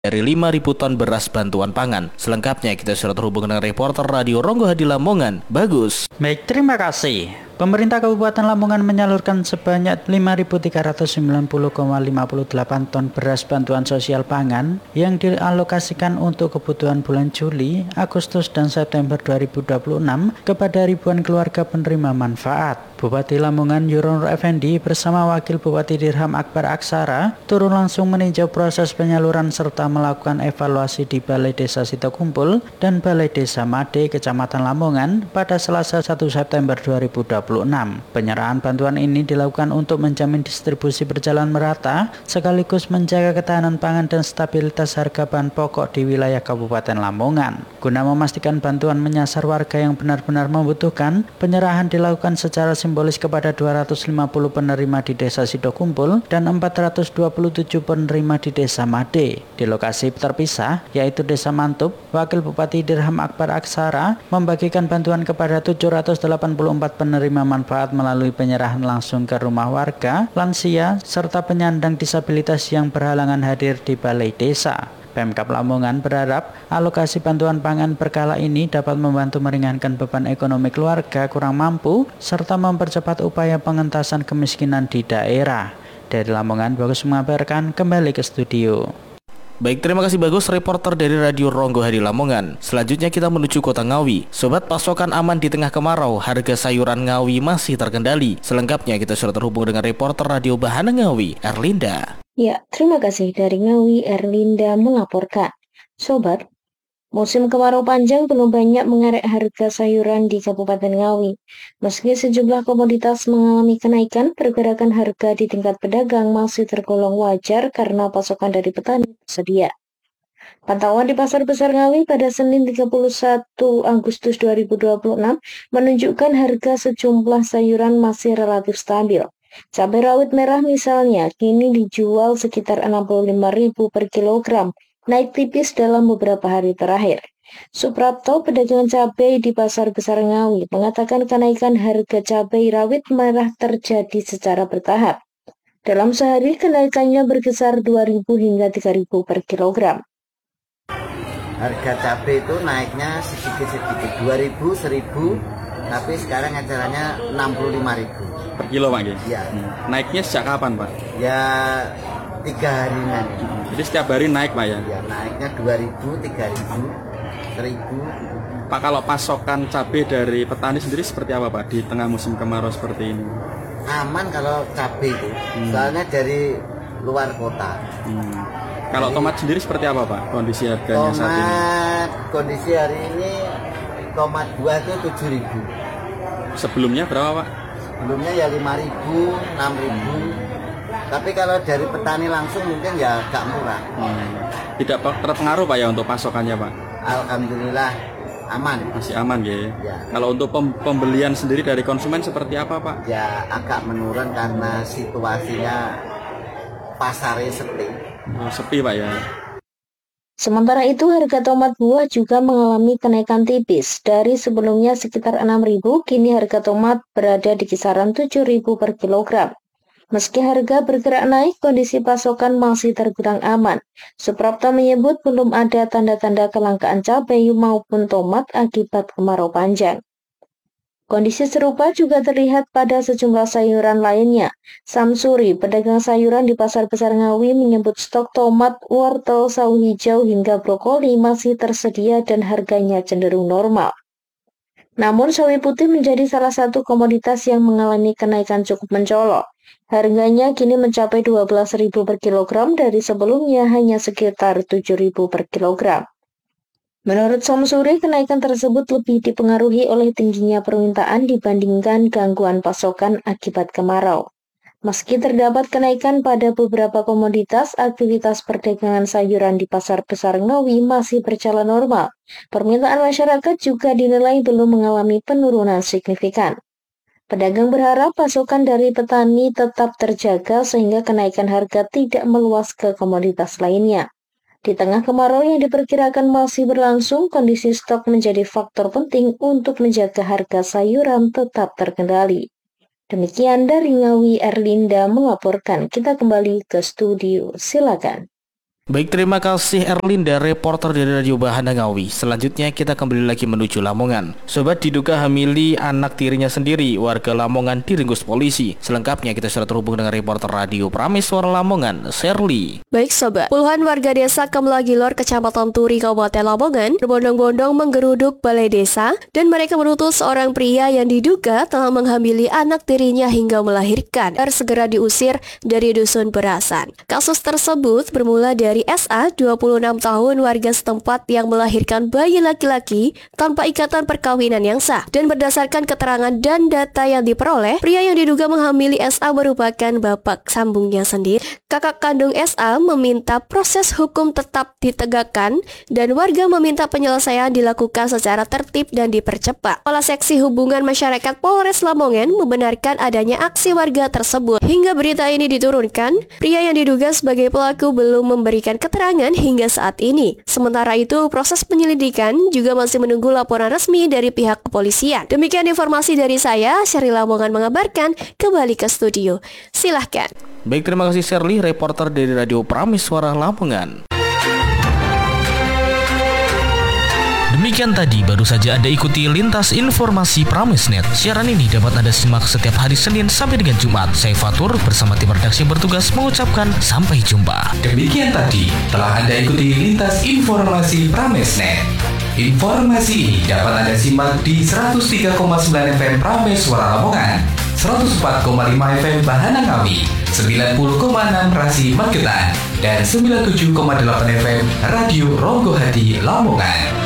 dari 5.000 ton beras bantuan pangan. Selengkapnya kita sudah terhubung dengan reporter Radio Ronggo Hadi Lamongan, Bagus. Baik, terima kasih. Pemerintah Kabupaten Lamongan menyalurkan sebanyak 5.390,58 ton beras bantuan sosial pangan yang dialokasikan untuk kebutuhan bulan Juli, Agustus, dan September 2026 kepada ribuan keluarga penerima manfaat. Bupati Lamongan Yuron Effendi bersama Wakil Bupati Dirham Akbar Aksara turun langsung meninjau proses penyaluran serta melakukan evaluasi di Balai Desa Sitokumpul dan Balai Desa Made, Kecamatan Lamongan pada Selasa 1 September 2026. Penyerahan bantuan ini dilakukan untuk menjamin distribusi berjalan merata sekaligus menjaga ketahanan pangan dan stabilitas harga bahan pokok di wilayah Kabupaten Lamongan. Guna memastikan bantuan menyasar warga yang benar-benar membutuhkan, penyerahan dilakukan secara simbolis kepada 250 penerima di Desa Sitokumpul dan 427 penerima di Desa Made. Di lokasi terpisah, yaitu Desa Mantup, Wakil Bupati Dirham Akbar Aksara membagikan bantuan kepada 784 penerima manfaat melalui penyerahan langsung ke rumah warga, lansia, serta penyandang disabilitas yang berhalangan hadir di Balai Desa. Pemkab Lamongan berharap alokasi bantuan pangan berkala ini dapat membantu meringankan beban ekonomi keluarga kurang mampu serta mempercepat upaya pengentasan kemiskinan di daerah. Dari Lamongan, Bagus mengabarkan, kembali ke studio. Baik, terima kasih Bagus, reporter dari Radio Ronggo Hadi Lamongan. Selanjutnya kita menuju Kota Ngawi. Sobat, pasokan aman di tengah kemarau, harga sayuran Ngawi masih terkendali. Selengkapnya kita sudah terhubung dengan reporter Radio Bahana Ngawi, Erlinda. Ya, terima kasih. Dari Ngawi, Erlinda melaporkan. Sobat, musim kemarau panjang belum banyak mengerek harga sayuran di Kabupaten Ngawi. Meski sejumlah komoditas mengalami kenaikan, pergerakan harga di tingkat pedagang masih tergolong wajar karena pasokan dari petani tersedia. Pantauan di Pasar Besar Ngawi pada Senin 31 Agustus 2026 menunjukkan harga sejumlah sayuran masih relatif stabil. Cabai rawit merah misalnya kini dijual sekitar 65.000 per kilogram, naik tipis dalam beberapa hari terakhir. Suprapto, pedagang cabai di Pasar Besar Ngawi, mengatakan kenaikan harga cabai rawit merah terjadi secara bertahap. Dalam sehari kenaikannya berkisar 2.000 hingga 3.000 per kilogram. Harga cabai itu naiknya sedikit-sedikit, 2.000, 1.000, tapi sekarang acaranya 65.000 per kilo, Pak. Ya. Naiknya sejak kapan, Pak? Ya 3 hari nanti. Jadi setiap hari naik, Pak, ya? Ya, naiknya 2.000, 3.000, 1.000. Pak, kalau pasokan cabai dari petani sendiri seperti apa, Pak, di tengah musim kemarau seperti ini? Aman kalau cabai itu, soalnya dari luar kota. Kalau tomat sendiri seperti apa, Pak, kondisi harganya saat ini? Tomat kondisi hari ini, tomat buah itu 7.000. Sebelumnya berapa, Pak? Sebelumnya ya 5.000, 6.000. Tapi kalau dari petani langsung mungkin ya agak murah. Tidak terpengaruh, Pak, ya, untuk pasokannya, Pak? Alhamdulillah aman. Masih aman, ya? Ya. Kalau untuk pembelian sendiri dari konsumen seperti apa, Pak? Ya agak menurun karena situasinya pasarnya sepi. Sepi, Pak, ya? Sementara itu, harga tomat buah juga mengalami kenaikan tipis. Dari sebelumnya sekitar 6.000, kini harga tomat berada di kisaran 7.000 per kilogram. Meski harga bergerak naik, kondisi pasokan masih terbilang aman. Suprapto menyebut belum ada tanda-tanda kelangkaan cabai maupun tomat akibat kemarau panjang. Kondisi serupa juga terlihat pada sejumlah sayuran lainnya. Samsuri, pedagang sayuran di Pasar Besar Ngawi, menyebut stok tomat, wortel, sawi hijau hingga brokoli masih tersedia dan harganya cenderung normal. Namun sawi putih menjadi salah satu komoditas yang mengalami kenaikan cukup mencolok. Harganya kini mencapai 12.000 per kilogram dari sebelumnya hanya sekitar 7.000 per kilogram. Menurut Samsuri, kenaikan tersebut lebih dipengaruhi oleh tingginya permintaan dibandingkan gangguan pasokan akibat kemarau. Meski terdapat kenaikan pada beberapa komoditas, aktivitas perdagangan sayuran di Pasar Besar Ngawi masih berjalan normal. Permintaan masyarakat juga dinilai belum mengalami penurunan signifikan. Pedagang berharap pasokan dari petani tetap terjaga sehingga kenaikan harga tidak meluas ke komoditas lainnya. Di tengah kemarau yang diperkirakan masih berlangsung, kondisi stok menjadi faktor penting untuk menjaga harga sayuran tetap terkendali. Demikian dari Ngawi, Erlinda melaporkan. Kita kembali ke studio, silakan. Baik, terima kasih Erlinda, reporter dari Radio Bahana Ngawi. Selanjutnya kita kembali lagi menuju Lamongan. Sobat, diduga hamili anak tirinya sendiri, warga Lamongan diringkus polisi. Selengkapnya kita sudah terhubung dengan reporter Radio Prameswara Lamongan, Sherly. Baik sobat, puluhan warga desa Kemlagilor, Kecamatan Turi, Kabupaten Lamongan berbondong-bondong menggeruduk balai desa dan mereka menuntut seorang pria yang diduga telah menghamili anak tirinya hingga melahirkan agar segera diusir dari dusun Berasan. Kasus tersebut bermula dari SA, 26 tahun, warga setempat yang melahirkan bayi laki-laki tanpa ikatan perkawinan yang sah. Dan berdasarkan keterangan dan data yang diperoleh, pria yang diduga menghamili SA merupakan bapak sambungnya sendiri. Kakak kandung SA meminta proses hukum tetap ditegakkan dan warga meminta penyelesaian dilakukan secara tertib dan dipercepat. Kepala Seksi Hubungan Masyarakat Polres Lamongan membenarkan adanya aksi warga tersebut. Hingga berita ini diturunkan, pria yang diduga sebagai pelaku belum memberikan keterangan hingga saat ini. Sementara itu, proses penyelidikan juga masih menunggu laporan resmi dari pihak kepolisian. Demikian informasi dari saya, Sherly Lamongan mengabarkan. Kembali ke studio. Silahkan. Baik, terima kasih Sherly, reporter dari Radio Prameswara Lamongan. Demikian tadi baru saja Anda ikuti Lintas Informasi Pramesnet. Siaran ini dapat Anda simak setiap hari Senin sampai dengan Jumat. Saya Fatur bersama tim redaksi bertugas mengucapkan sampai jumpa. Demikian tadi telah Anda ikuti Lintas Informasi Pramesnet. Informasi ini dapat Anda simak di 103,9 FM Prameswara Lamongan, 104,5 FM Bahana Ngawi, 90,6 Rasi Magetan, dan 97,8 FM Radio Ronggo Hadi Lamongan.